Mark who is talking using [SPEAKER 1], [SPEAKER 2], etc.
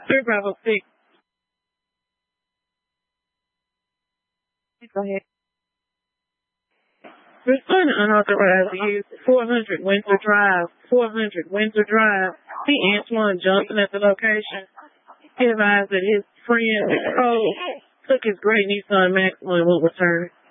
[SPEAKER 1] 356. Go ahead. Respond to unauthorized use. 400 Windsor Drive. 400 Windsor Drive. See Antoine Johnson at the location. He advised that his friend Cole took his gray Nissan Maxima and will return.